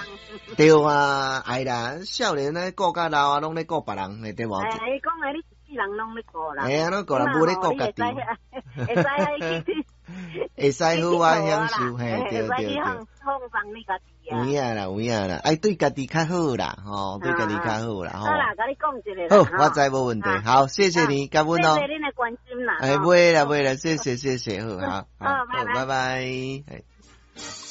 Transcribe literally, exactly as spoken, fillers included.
人。 对啊，哎啦，少年咧顾甲老啊，拢咧顾别人，对无？ 哎，伊讲诶，你一世人拢咧顾人。 哎呀，拢顾人无咧顾家己。 会使去。 会使好啊享受，嘿，对对对。 放放放你家己啊。 有影啦，有影啦，哎，对家己较好啦，吼，对家己较好啦，吼。 好啦，甲你讲一个好，我知无问题。好，谢谢你，感恩哦。 谢谢恁的关心啦。 哎，袂啦袂啦，谢谢谢谢，好好好， 拜拜。 拜拜。